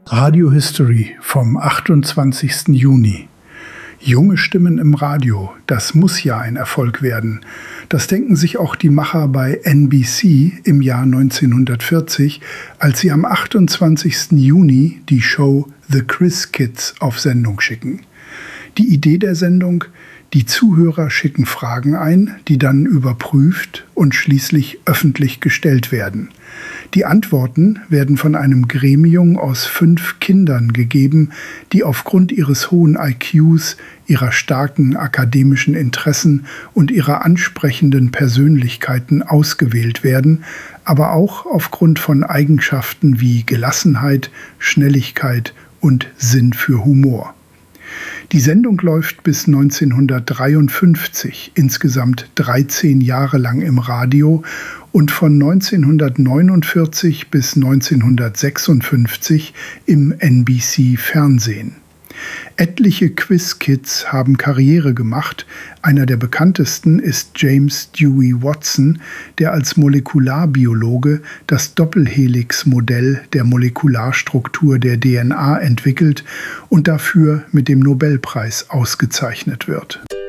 Radio History vom 28. Juni. Junge Stimmen im Radio, das muss ja ein Erfolg werden. Das denken sich auch die Macher bei NBC im Jahr 1940, als sie am 28. Juni die Show The Quiz Kids auf Sendung schicken. Die Idee der Sendung: die Zuhörer schicken Fragen ein, die dann überprüft und schließlich öffentlich gestellt werden. Die Antworten werden von einem Gremium aus 5 Kindern gegeben, die aufgrund ihres hohen IQs, ihrer starken akademischen Interessen und ihrer ansprechenden Persönlichkeiten ausgewählt werden, aber auch aufgrund von Eigenschaften wie Gelassenheit, Schnelligkeit und Sinn für Humor. Die Sendung läuft bis 1953, insgesamt 13 Jahre lang im Radio, und von 1949 bis 1956 im NBC-Fernsehen. Etliche Quiz-Kids haben Karriere gemacht. Einer der bekanntesten ist James Dewey Watson, der als Molekularbiologe das Doppelhelix-Modell der Molekularstruktur der DNA entwickelt und dafür mit dem Nobelpreis ausgezeichnet wird.